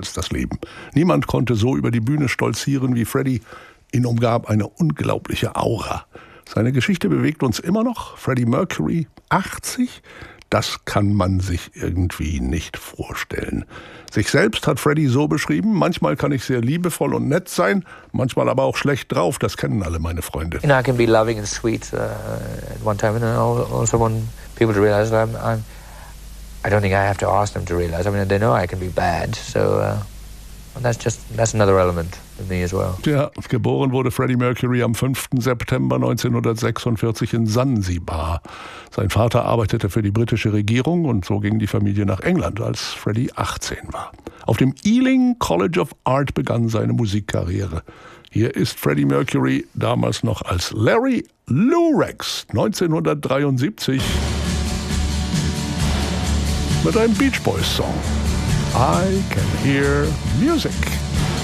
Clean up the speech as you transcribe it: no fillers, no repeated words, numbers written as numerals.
als das Leben. Niemand konnte so über die Bühne stolzieren wie Freddie. Ihn umgab eine unglaubliche Aura. Seine Geschichte bewegt uns immer noch. Freddie Mercury, 80? Das kann man sich irgendwie nicht vorstellen. Sich selbst hat Freddie so beschrieben: manchmal kann ich sehr liebevoll und nett sein, manchmal aber auch schlecht drauf. Das kennen alle meine Freunde. I can be loving and sweet at one time, and I also want people to realize that I don't think I have to ask them to realize. I mean, they know I can be bad, so that's another element of me as well. Ja, geboren wurde Freddie Mercury am 5. September 1946 in Sansibar. Sein Vater arbeitete für die britische Regierung und so ging die Familie nach England, als Freddie 18 war. Auf dem Ealing College of Art begann seine Musikkarriere. Hier ist Freddie Mercury damals noch als Larry Lurex 1973 mit einem Beach Boys Song. I Can Hear Music.